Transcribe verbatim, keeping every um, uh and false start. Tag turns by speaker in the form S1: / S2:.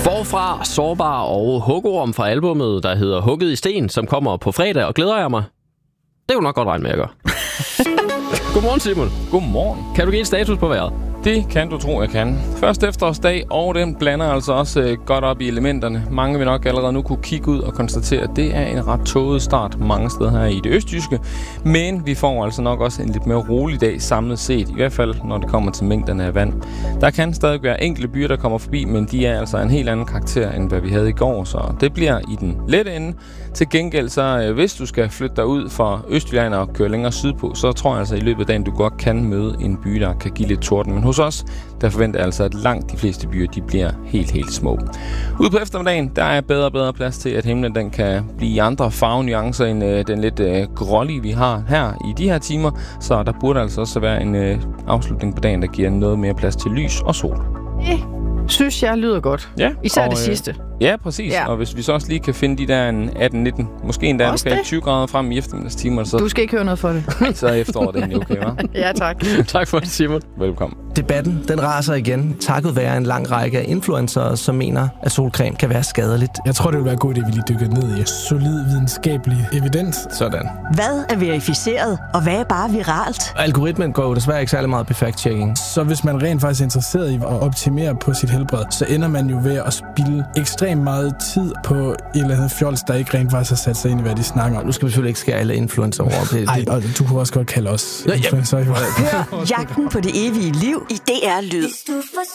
S1: Forfra, Sårbar og Hugorm fra albumet, der hedder Hugget i sten, som kommer på fredag, og glæder jeg mig. Det er jo nok godt regne med, at gøre. Godmorgen, Simon.
S2: Godmorgen.
S1: Kan du give en status på vejret?
S2: Det kan du tro, jeg kan. Første efterårsdag, og den blander altså også øh, godt op i elementerne. Mange vil nok allerede nu kunne kigge ud og konstatere, at det er en ret tåget start mange steder her i det østjyske. Men vi får altså nok også en lidt mere rolig dag samlet set, i hvert fald når det kommer til mængderne af vand. Der kan stadig være enkelte byer, der kommer forbi, men de er altså en helt anden karakter, end hvad vi havde i går. Så det bliver i den lette ende. Til gengæld, så øh, hvis du skal flytte dig ud fra Østjylland og køre længere sydpå, så tror jeg altså i løbet af dagen, du godt kan møde en by, der kan give lidt torden. Men hos os, der forventer jeg altså, at langt de fleste byer, de bliver helt, helt små. Ude på eftermiddagen, der er bedre og bedre plads til, at himlen den kan blive i andre farvenuancer end øh, den lidt øh, grålige, vi har her i de her timer. Så der burde altså også være en øh, afslutning på dagen, der giver noget mere plads til lys og sol.
S3: Det synes jeg lyder godt.
S2: Ja,
S3: især
S2: og,
S3: det
S2: øh,
S3: sidste.
S2: Ja, præcis.
S3: Ja.
S2: Og hvis vi så også lige kan finde de der atten nitten, måske endda okay, tyve grader frem i eftermiddagstimer, så...
S3: Du skal ikke høre noget for det.
S2: Så er efteråret egentlig okay, hva'?
S3: Ja, tak.
S1: Tak for det, Simon.
S2: Velkommen.
S4: Debatten, den raser igen, takket være en lang række af influencere, som mener, at solcreme kan være skadeligt.
S5: Jeg tror, det vil være godt, at vi lige dykker ned i solid videnskabelig evidens.
S4: Sådan.
S6: Hvad er verificeret, og hvad er bare viralt?
S4: Algoritmen går jo desværre ikke særlig meget på fact-checking.
S5: Så hvis man rent faktisk er interesseret i at optimere på sit helbred, så ender man jo ved at spilde ekstremt meget tid på et eller andet fjols, der ikke rent faktisk har sat sig ind i, hvad de snakker om.
S4: Nu skal vi selvfølgelig ikke skære alle influencer over.
S5: Ej, og du kunne også godt kalde os influencer.
S6: Hør jagten på det evige liv i D R Lyd.